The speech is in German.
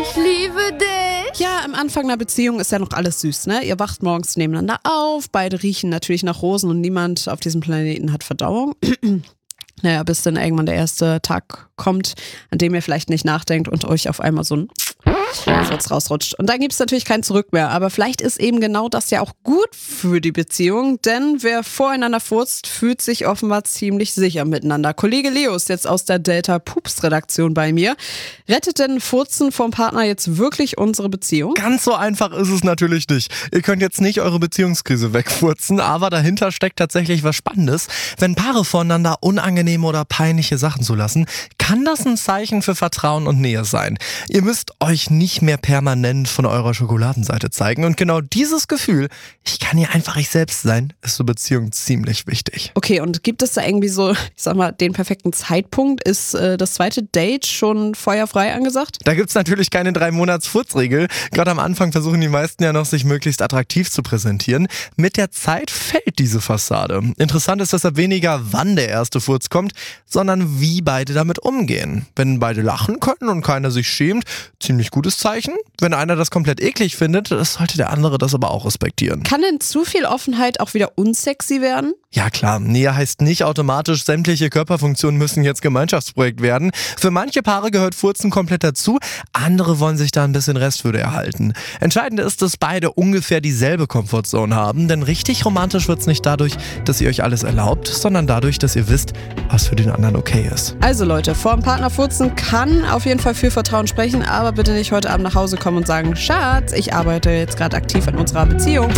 Ich liebe dich. Ja, am Anfang einer Beziehung ist ja noch alles süß, ne? Ihr wacht morgens nebeneinander auf, beide riechen natürlich nach Rosen und niemand auf diesem Planeten hat Verdauung. Naja, bis dann irgendwann der erste Tag kommt, an dem ihr vielleicht nicht nachdenkt und euch auf einmal so ein Furz rausrutscht. Und dann gibt es natürlich kein Zurück mehr. Aber vielleicht ist eben genau das ja auch gut für die Beziehung, denn wer voreinander furzt, fühlt sich offenbar ziemlich sicher miteinander. Kollege Leo ist jetzt aus der Delta Pups Redaktion bei mir. Rettet denn Furzen vom Partner jetzt wirklich unsere Beziehung? Ganz so einfach ist es natürlich nicht. Ihr könnt jetzt nicht eure Beziehungskrise wegfurzen, aber dahinter steckt tatsächlich was Spannendes. Wenn Paare voneinander unangenehme oder peinliche Sachen zulassen, kann das ein Zeichen für Vertrauen und Nähe sein. Ihr müsst euch nicht mehr permanent von eurer Schokoladenseite zeigen. Und genau dieses Gefühl, ich kann hier einfach ich selbst sein, ist zur Beziehung ziemlich wichtig. Okay, und gibt es da irgendwie so, ich sag mal, den perfekten Zeitpunkt? Ist das zweite Date schon feuerfrei angesagt? Da gibt's natürlich keine 3-Monats-Furzregel. Gerade am Anfang versuchen die meisten ja noch, sich möglichst attraktiv zu präsentieren. Mit der Zeit fällt diese Fassade. Interessant ist deshalb weniger, wann der erste Furz kommt, sondern wie beide damit umgehen. Wenn beide lachen können und keiner sich schämt, ziemlich gutes Zeichen. Wenn einer das komplett eklig findet, sollte der andere das aber auch respektieren. Kann denn zu viel Offenheit auch wieder unsexy werden? Ja klar, Nähe heißt nicht automatisch, sämtliche Körperfunktionen müssen jetzt Gemeinschaftsprojekt werden. Für manche Paare gehört Furzen komplett dazu, andere wollen sich da ein bisschen Restwürde erhalten. Entscheidend ist, dass beide ungefähr dieselbe Comfortzone haben, denn richtig romantisch wird's nicht dadurch, dass ihr euch alles erlaubt, sondern dadurch, dass ihr wisst, was für den anderen okay ist. Also Leute, vor dem Partner furzen kann auf jeden Fall für Vertrauen sprechen, aber bitte nicht heute Abend nach Hause kommen und sagen, Schatz, ich arbeite jetzt gerade aktiv an unserer Beziehung.